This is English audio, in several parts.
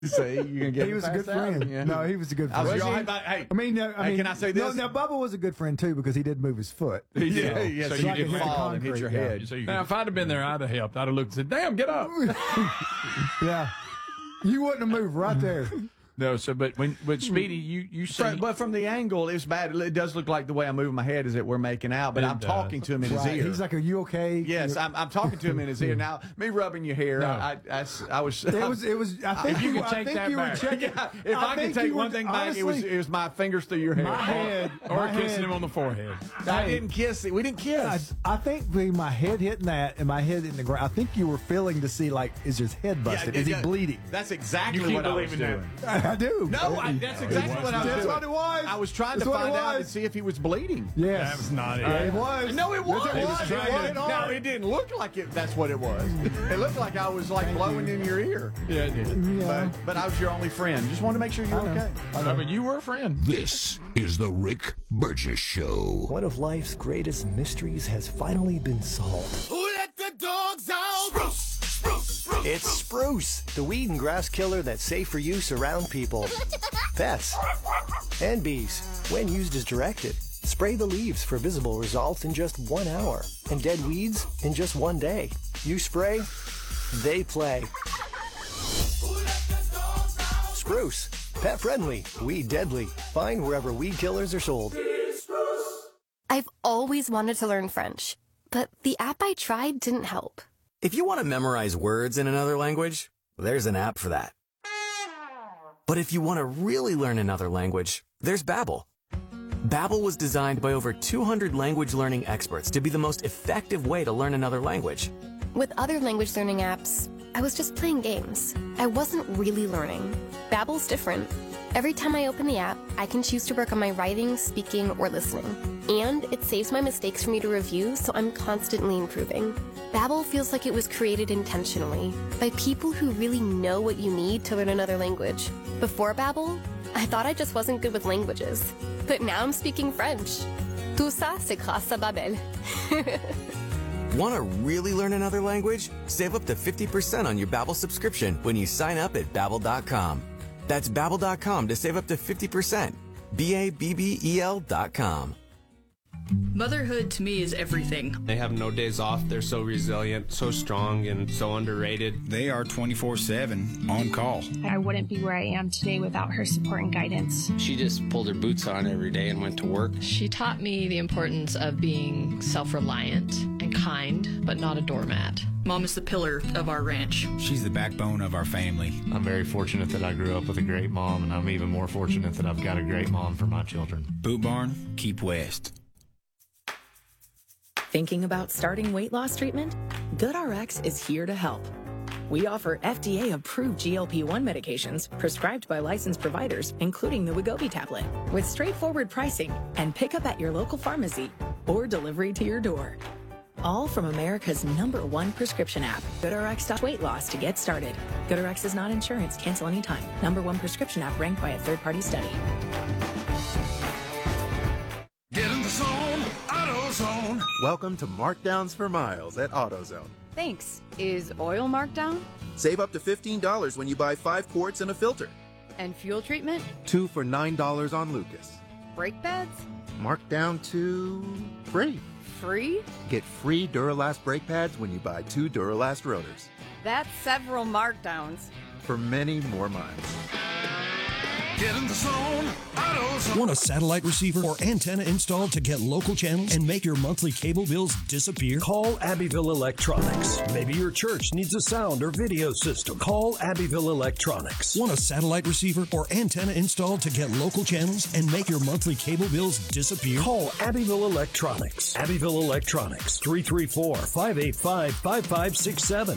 See, you're gonna get. He was a good friend. Yeah. No, he was a good friend. Hey, I mean, can I say this? No, Bubba was a good friend too because he did move his foot. Yeah. So So you you didn't didn't fall and hit your head. So Now, if I'd have been there, I'd have helped. I'd have looked and said, "Damn, get up." Yeah, you wouldn't have moved right there. No, so but Speedy, you see, But from the angle, it's bad. It does look like the way I'm moving my head is that we're making out, but It I'm does. talking to him in his Right. ear. He's like, "Are you okay?" Yes, I'm talking to him in his ear. Now, me rubbing your hair, No. I was. It was. I think If you could I take think that you were back. checking. Yeah, if I can think take you one were- thing back, it honestly, was my fingers through your hair. my head or my kissing head- him on the forehead. I didn't kiss it. We didn't kiss. I think between my head hitting that and my head hitting the ground, I think you were feeling to see like, is his head busted? Is he bleeding? That's exactly You keep what I was believing doing. that. I do. No, that's exactly what I was That's doing. what it was. I was trying That's to what it find out was. and see if he was bleeding. Yes, That was not it. It was. No, it was. Yes, it was. It It was. was. No, it didn't look like it. That's what it was. It looked like I was like blowing in your ear. Yeah, it did. Yeah. But I was your only friend. Just wanted to make sure you were I know. okay. I mean, you were a friend. This is the Rick Burgess Show. One of life's greatest mysteries has finally been solved. Who let the dogs out? Spruce! It's Spruce, the weed and grass killer that's safe for use around people, pets, and bees. When used as directed, spray the leaves for visible results in just 1 hour, and dead weeds in just 1 day. You spray, they play. Spruce, pet friendly, weed deadly. Find wherever weed killers are sold. I've always wanted to learn French, but the app I tried didn't help. If you want to memorize words in another language, there's an app for that. But if you want to really learn another language, there's Babbel. Babbel was designed by over 200 language learning experts to be the most effective way to learn another language. With other language learning apps, I was just playing games. I wasn't really learning. Babbel's different. Every time I open the app, I can choose to work on my writing, speaking, or listening. And it saves my mistakes for me to review, so I'm constantly improving. Babbel feels like it was created intentionally by people who really know what you need to learn another language. Before Babbel, I thought I just wasn't good with languages. But now I'm speaking French. Tout ça, c'est grâce à Babbel. Want to really learn another language? Save up to 50% on your Babbel subscription when you sign up at Babbel.com. That's Babbel.com to save up to 50%. Babbel.com. Motherhood to me is everything. They have no days off. They're so resilient, so strong, and so underrated. They are 24/7 on call. I wouldn't be where I am today without her support and guidance. She just pulled her boots on every day and went to work. She taught me the importance of being self-reliant and kind, but not a doormat. Mom is the pillar of our ranch. She's the backbone of our family. I'm very fortunate that I grew up with a great mom, and I'm even more fortunate that I've got a great mom for my children. Boot Barn, keep west. Thinking about starting weight loss treatment? GoodRx is here to help. We offer FDA-approved GLP-1 medications prescribed by licensed providers, including the Wegovy tablet, with straightforward pricing and pickup at your local pharmacy or delivery to your door. All from America's #1 prescription app, GoodRx.weight loss to get started. GoodRx is not insurance. Cancel anytime. #1 prescription app ranked by a third-party study. Get in the zone, AutoZone. Welcome to Markdowns for Miles at AutoZone. Thanks. Is oil marked down? Save up to $15 when you buy 5 quarts and a filter. And fuel treatment? 2 for $9 on Lucas. Brake pads? Marked down to free. Free? Get free Duralast brake pads when you buy 2 Duralast rotors. That's several markdowns. For many more miles. Get in the zone, AutoZone. Want a satellite receiver or antenna installed to get local channels and make your monthly cable bills disappear? Call Abbeville Electronics. Maybe your church needs a sound or video system. Call Abbeville Electronics. Want a satellite receiver or antenna installed to get local channels and make your monthly cable bills disappear? Call Abbeville Electronics. Abbeville Electronics. 334-585-5567.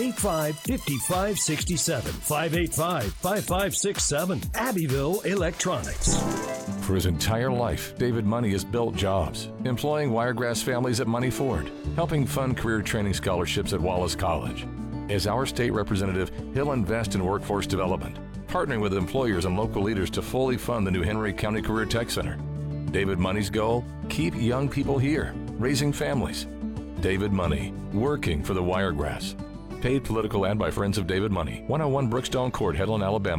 585-5567. 585-5567. Abbeville Electronics. For his entire life, David Money has built jobs, employing Wiregrass families at Money Ford, helping fund career training scholarships at Wallace College. As our state representative, he'll invest in workforce development, partnering with employers and local leaders to fully fund the new Henry County Career Tech Center. David Money's goal? Keep young people here, raising families. David Money, working for the Wiregrass. Paid political ad by Friends of David Money. 101 Brookstone Court, Headland, Alabama.